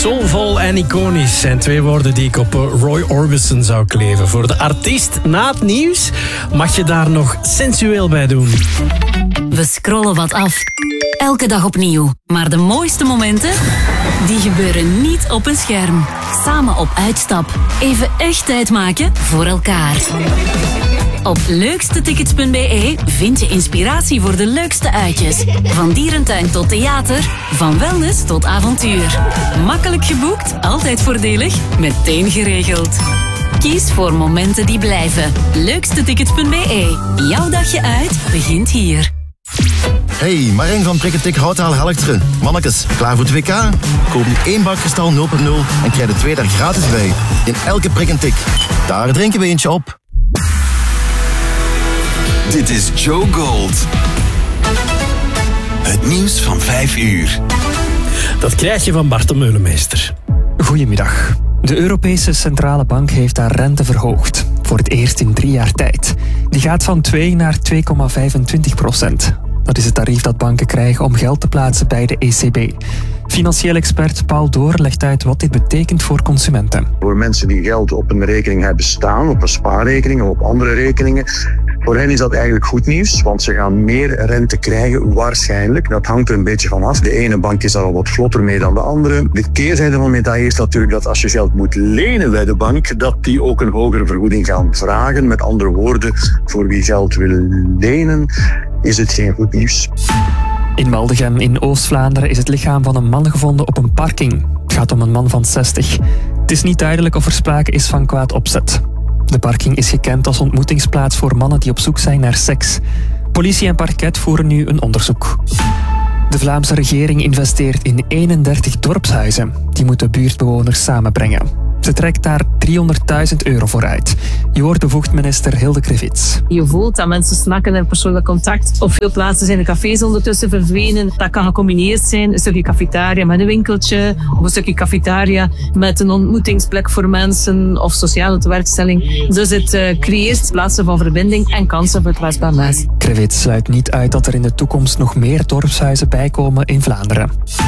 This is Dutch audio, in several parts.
Soulvol en iconisch zijn twee woorden die ik op Roy Orbison zou kleven. Voor de artiest na het nieuws mag je daar nog sensueel bij doen. We scrollen wat af. Elke dag opnieuw. Maar de mooiste momenten, die gebeuren niet op een scherm. Samen op uitstap. Even echt tijd maken voor elkaar. Op leukstetickets.be vind je inspiratie voor de leukste uitjes. Van dierentuin tot theater, van wellness tot avontuur. Makkelijk geboekt, altijd voordelig, meteen geregeld. Kies voor momenten die blijven. Leukstetickets.be. Jouw dagje uit begint hier. Hey, Marijn van Prikketik Houtaal Helchteren. Mannekes, klaar voor het WK? Koop nu 1 bak kristal 0.0 en krijg de 2 daar gratis bij. In elke prik en tik. Daar drinken we eentje op. Dit is Joe Gold. Het nieuws van 5 uur. Dat krijg je van Bart de Meulemeester. Goedemiddag. De Europese Centrale Bank heeft haar rente verhoogd. Voor het eerst in 3 jaar tijd. Die gaat van 2 naar 2,25%. Dat is het tarief dat banken krijgen om geld te plaatsen bij de ECB. Financieel expert Paul Door legt uit wat dit betekent voor consumenten. Voor mensen die geld op een rekening hebben staan, op een spaarrekening of op andere rekeningen, voor hen is dat eigenlijk goed nieuws, want ze gaan meer rente krijgen, waarschijnlijk. Dat hangt er een beetje van af. De ene bank is daar al wat vlotter mee dan de andere. De keerzijde van de medaille is natuurlijk dat als je geld moet lenen bij de bank, dat die ook een hogere vergoeding gaan vragen. Met andere woorden, voor wie geld wil lenen, is het geen goed nieuws. In Maldegem in Oost-Vlaanderen is het lichaam van een man gevonden op een parking. Het gaat om een man van 60. Het is niet duidelijk of er sprake is van kwaad opzet. De parking is gekend als ontmoetingsplaats voor mannen die op zoek zijn naar seks. Politie en parket voeren nu een onderzoek. De Vlaamse regering investeert in 31 dorpshuizen. Die moeten buurtbewoners samenbrengen. Ze trekt daar €300.000 voor uit. Je hoort bevoegd minister Hilde Krevits. Je voelt dat mensen snakken naar persoonlijk contact. Op veel plaatsen zijn de cafés ondertussen verdwenen. Dat kan gecombineerd zijn. Een stukje cafetaria met een winkeltje. Of een stukje cafetaria met een ontmoetingsplek voor mensen. Of sociale tewerkstelling. Dus het creëert plaatsen van verbinding en kansen voor het kwetsbaar mens. Krevits sluit niet uit dat er in de toekomst nog meer dorpshuizen bijkomen in Vlaanderen.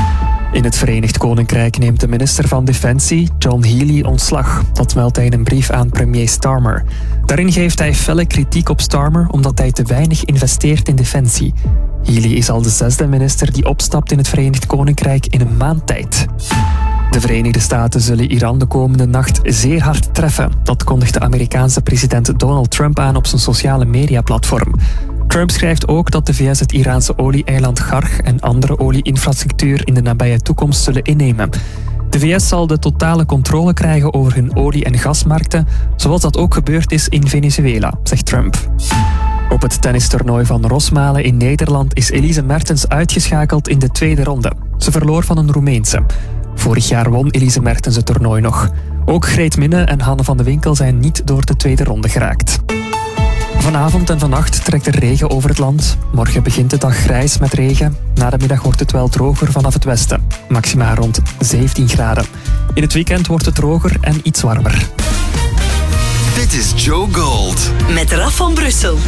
In het Verenigd Koninkrijk neemt de minister van Defensie, John Healey, ontslag. Dat meldt hij in een brief aan premier Starmer. Daarin geeft hij felle kritiek op Starmer omdat hij te weinig investeert in defensie. Healey is al de 6e minister die opstapt in het Verenigd Koninkrijk in een maand tijd. De Verenigde Staten zullen Iran de komende nacht zeer hard treffen. Dat kondigt de Amerikaanse president Donald Trump aan op zijn sociale mediaplatform. Trump schrijft ook dat de VS het Iraanse olie-eiland Garg en andere olie-infrastructuur in de nabije toekomst zullen innemen. De VS zal de totale controle krijgen over hun olie- en gasmarkten, zoals dat ook gebeurd is in Venezuela, zegt Trump. Op het tennistoernooi van Rosmalen in Nederland is Elise Mertens uitgeschakeld in de 2e ronde. Ze verloor van een Roemeense. Vorig jaar won Elise Mertens het toernooi nog. Ook Greet Minne en Hanne van de Winkel zijn niet door de 2e ronde geraakt. Vanavond en vannacht trekt er regen over het land. Morgen begint de dag grijs met regen. Na de middag wordt het wel droger vanaf het westen. Maxima rond 17 graden. In het weekend wordt het droger en iets warmer. Dit is Joe Gold. Met Raf van Brussel.